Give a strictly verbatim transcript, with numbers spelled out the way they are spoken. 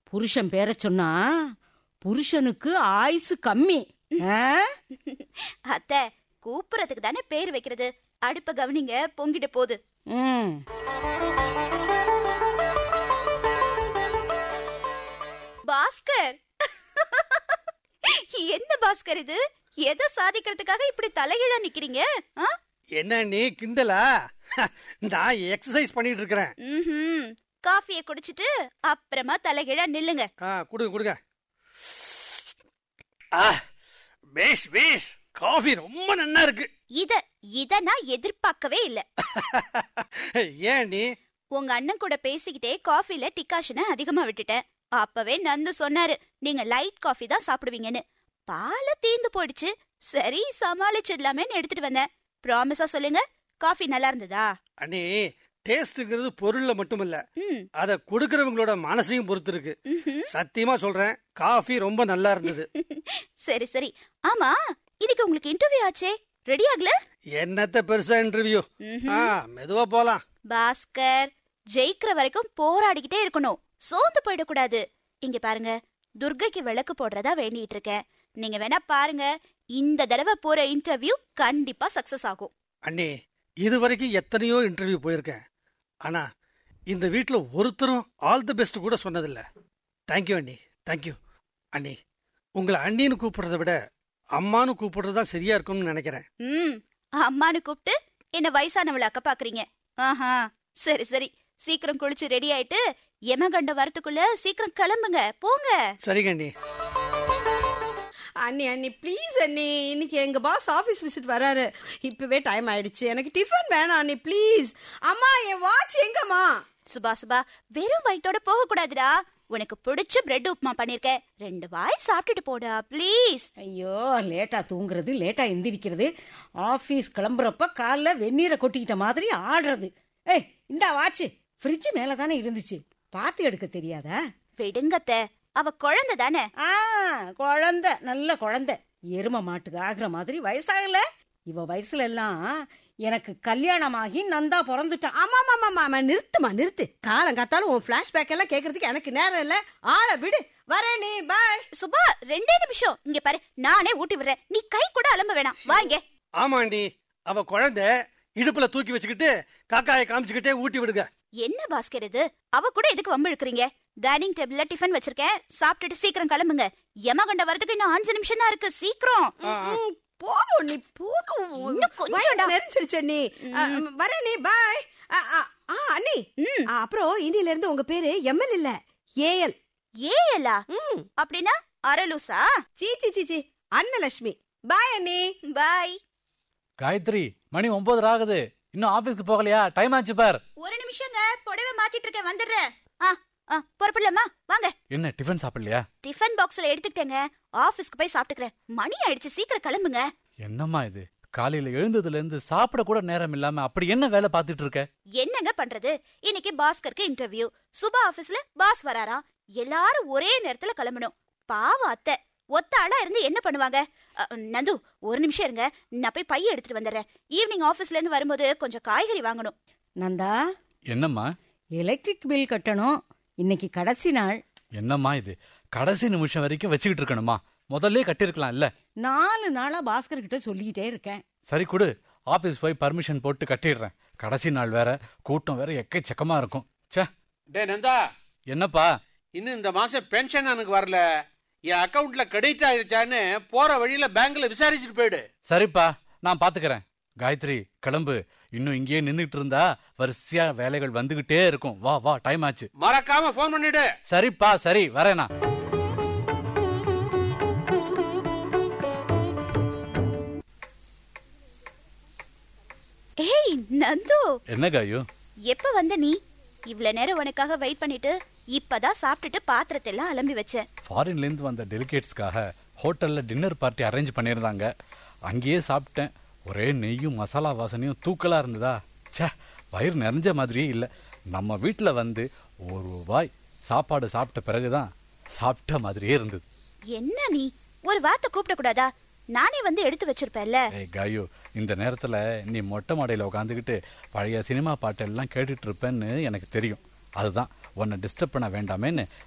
புருஷன் பேர சொன்னா புருஷனுக்கு ஆயுசு கம்மி. அத்தை, கூப்பிடறதுக்கு தானே பேர் வைக்கிறது. அடுப்ப கவனிங்க, பொங்கிட்டு போகுது. ம் பாஸ்கர், என்ன பாஸ்கர் இது? எதை சாதிக்கிறதுக்காக இப்படி தலைகீழா நிக்கிறீங்க? என்ன நீ கிண்டலா? நான் எக்ஸசைஸ் பண்ணிட்டு இருக்கறேன். ம்ஹும். காஃபியை குடிச்சிட்டு அப்புறமா தலைகீழா நில்லுங்க. ஆ, குடுங்க குடுங்க. ஆ, பேஷ் பேஷ். காஃபி ரொம்ப நல்லா இருக்கு. இத இத நான் எதிர்பார்க்கவே இல்ல. ஏன் நீ? உங்க அண்ணன் கூட பேசிக்கிட்டே காஃபில டிகாஷனை அதிகமா விட்டுட்டேன். அப்பவே நந்து சொன்னாரு, நீங்க லைட் காஃபி தான் சாப்பிடுவீங்கன்னு. பால தீந்து போயிடுச்சு. சரி, சமாளிச்சிடலாமேன்னு எடுத்துட்டு வந்தேன். ப்ராமிஸா சொல்லுங்க, காஃபி நல்லா இருந்ததா? அண்ணி, டேஸ்ட்ங்கிறது பொருள்ல மட்டும் இல்ல, அத கொடுக்கறவங்களோட மனசையும் பொறுத்து இருக்கு. சத்தியமா சொல்றேன், காஃபி ரொம்ப நல்லா இருந்தது. சரி சரி. ஆமா, இன்னைக்கு உங்களுக்கு இன்டர்வியூ ஆச்சே, ரெடி ஆகல? என்னத்த பெருசா இன்டர்வியூ? மெதுவா போலாம். பாஸ்கர், ஜெயிக்கிற வரைக்கும் போராடிக்கிட்டே இருக்கணும், சோர்ந்து போயிடக்கூடாது. இங்க பாருங்க, துர்கைக்கு விளக்கு போடுறதா வேண்டிட்டு இருக்கேன். நீங்க வேணா பாருங்க, இந்த தடவை போற இன்டர்வியூ கண்டிப்பா சக்சஸ் ஆகும். அண்ணே, இது வரைக்கும் எத்தனையோ இன்டர்வியூ போயிருக்கேன். ஆனா இந்த வீட்டுல ஒருத்தரும் ஆல் தி பெஸ்ட் கூட சொன்னதில்ல. தேங்க்யூ அண்ணி, தேங்க்யூ. அண்ணி, உங்களை அண்ணின்னு கூப்பிடுறத விட அம்மானு கூப்பிடுறதுதான் சரியா இருக்கும்னு நினைக்கிறேன். ம், அம்மானு கூப்பிட்டு என்ன வயசானவள அக்க பாக்குறீங்க? ஆஹா, சரி சரி. சீக்கிரம் குளிச்சு ரெடி ஆயிட்டு யமகண்ட வரத்துக்குள்ள சீக்கிரம் கிளம்புங்க, போங்க. சரிங்க அண்ணி. அண்ணி அண்ணி ப்ளீஸ் அண்ணி, இன்னைக்கு எங்க பாஸ் ஆபீஸ் விசிட் வராரு. இப்பவே டைம் ஆயிடுச்சு, எனக்கு டிஃபன் வேணாம் அண்ணி ப்ளீஸ். அம்மா, என் வாட்ச் எங்கம்மா? சுபா சுபா, வெறும் வயித்தோட போக கூடாதுடா. உனக்கு பிடிச்ச பிரெட் உப்புமா பண்ணிருக்கேன், ரெண்டு வாய் சாப்பிட்டுட்டு போடா ப்ளீஸ். ஐயோ, லேட்டா தூங்குறது, லேட்டா எந்திரிக்கிறது, ஆபீஸ் கிளம்புறப்ப காலைல வெந்நீரை கொட்டிக்கிட்ட மாதிரி ஆடுறது. ஏய், இந்த வாட்ச் ஃப்ரிட்ஜ் மேல தானே இருந்துச்சு, பாத்து எடுக்க தெரியாதா? விடுங்கத்த, அவ குழந்தை தானே. ஆ, குழந்தை, நல்ல குழந்தை. எரும மாட்டுக்கு ஆகுற மாதிரி வயசாகல. இவ வயசுல எல்லாம் எனக்கு கல்யாணமாகி நந்தா பிறந்துட்டான். ஆமா ஆமா ஆமா, நிறுத்துமா நிறுத்து. காலம் காத்தாலும் உன் பிளாஷ்பேக் எல்லாம் கேக்குறதுக்கு எனக்கு நேரம் இல்ல. ஆள விடு, வரேன் நீ, பாய். சுபா, ரெண்டே நிமிஷம் இங்க பாரு, நானே ஊட்டி விடுறேன், நீ கை கூட அலம்ப வேணாம், வாங்க. ஆமாண்டி, அவ குழந்தை இடுப்புல தூக்கி வச்சுக்கிட்டு காக்காயை காமிச்சுக்கிட்டே ஊட்டி விடுங்க. என்ன பாஸ்கர் இது? அவ கூட எதுக்கு வம்பு இழுக்கிறீங்க? டைனிங் டேபிள்ல டிஃபன் வச்சிருக்கேன், சாப்பிட்டுட்டு சீக்கிரம் கிளம்புங்க. யமகண்ட வரதுக்கு இன்னும் அஞ்சு நிமிஷம் தான் இருக்கு, சீக்கிரம். போதும் நீ, போதும். நெரிச்சிடுச்சு நீ. வரேன் நீ, பாய். அண்ணி, அப்புறம் இன்னில இருந்து உங்க பேரு எம்எல் இல்ல, ஏஎல். ஏஎலா? அப்படின்னா அரலூசா? சீச்சி சீச்சி, அன்னலட்சுமி. பாய் அண்ணி. பாய். காயத்ரி, மணி ஒன்பது ஆகுது, இன்னும் ஆபீஸ்க்கு போகலையா? டைம் ஆச்சு பார். ஒரு நிமிஷங்க, புடவை மாத்திட்டு இருக்கேன், வந்துடுறேன். புறப்படலாமா? வாங்க. என்ன, டிஃபன் சாப்பிடலையா? டிஃபன் பாக்ஸ்ல எடுத்துக்கிட்டேங்க, ஆபீஸ்க்கு போய் சாப்பிட்டுக்கிறேன். மணி ஆயிடுச்சு, சீக்கிரம் கிளம்புங்க. என்னம்மா இது, காலையில எழுந்ததுல இருந்து சாப்பிட கூட நேரம் இல்லாம அப்படி என்ன வேலை பாத்துட்டு இருக்க? என்னங்க பண்றது, இன்னைக்கு பாஸ்கருக்கு இன்டர்வியூ, சுபா ஆபீஸ்ல பாஸ் வராராம், எல்லாரும் ஒரே நேரத்துல கிளம்பணும். பாவம் அத்தை, ஒத்த ஆளா இருந்து என்ன பண்ணுவாங்க? நந்து, ஒரு நிமிஷம் இருங்க, நான் போய் பைய எடுத்துட்டு வந்துடுறேன். ஈவினிங் ஆபீஸ்ல இருந்து வரும்போது கொஞ்சம் காய்கறி வாங்கணும். நந்தா. என்னம்மா? எலக்ட்ரிக் பில் கட்டணும், இன்னைக்கு கடைசி நாள். என்னம்மா இது, கடைசி நிமிஷம் வரைக்கும் வச்சுக்கிட்டு இருக்கணுமா? முதல்ல கட்டிருக்கலாம் இல்ல? நாலு நாளா பாஸ்கர் கிட்ட சொல்லிக்கிட்டே இருக்கேன். சரி கொடு, ஆபீஸ் போய் பர்மிஷன் போட்டு கட்டிடுறேன். கடைசி நாள் வேற, கூட்டம் வேற எக்கச்சக்கமா இருக்கும். சே. டே நந்தா. என்னப்பா? இன்னும் இந்த மாசம் பென்ஷன் எனக்கு வரல, என் அக்கவுண்ட்ல கிரெடிட் ஆயிடுச்சான்னு போற வழியில பேங்க்ல விசாரிச்சுட்டு போயிடு. சரிப்பா, நான் பாத்துக்கிறேன். காயத்ரி, கிளம்பு. இன்னும் இங்கேயே நின்னுட்டு இருந்தா வரிசையா வேலைகள் வந்துகிட்டே இருக்கும். வா வா, டைம் ஆச்சு. மறக்காம போன் பண்ணிடு. சரிப்பா, சரி, வரேனா. ஏய் நந்து. என்ன காயு? எப்ப வந்த நீ? இவ்வளவு நேரம் உனக்காக வெயிட் பண்ணிட்டு இப்பதான் சாப்பிட்டுட்டு பாத்திரத்தை எல்லாம் அலம்பி வச்சேன். ஃபாரின்ல இருந்து வந்த டெலிகேட்ஸ்க்காக ஹோட்டல்ல டின்னர் பார்ட்டி அரேஞ்ச் பண்ணிருந்தாங்க. அங்கேயே சாப்பிட்டேன். ஒரே நெய்யும் மசாலா வாசனையும் தூக்கலா இருந்ததா. சே, வயிறு நிறைஞ்ச மாதிரியே இல்ல. நம்ம வீட்டுல வந்து ஒரு வாய் சாப்பாடு சாப்பிட்ட பிறகுதான் சாப்பிட்ட மாதிரியே இருந்தது. என்ன நீ ஒரு வார்த்தை கூப்பிட கூடாதா? நானே வந்து எடுத்து வச்சிருப்பேன்ல. ஏய் காயு, இந்த நேரத்துல நீ மொட்டை மாடையில உட்காந்துக்கிட்டு பழைய சினிமா பாட்டெல்லாம் கேட்டுட்டு இருப்பேன்னு எனக்கு தெரியும். அதுதான் உன்னை டிஸ்டர்ப் பண்ண வேண்டாமேன்னு